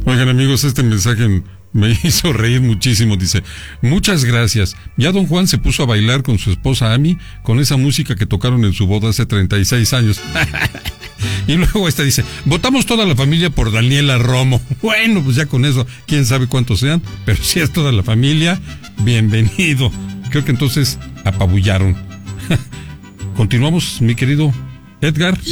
Oigan, amigos, este mensaje me hizo reír muchísimo. Dice: muchas gracias. Ya don Juan se puso a bailar con su esposa Ami con esa música que tocaron en su boda hace 36 años. Y luego esta dice: votamos toda la familia por Daniela Romo. Bueno, pues ya con eso, quién sabe cuántos sean, pero si es toda la familia, bienvenido. Creo que entonces apabullaron. Continuamos, mi querido Edgar.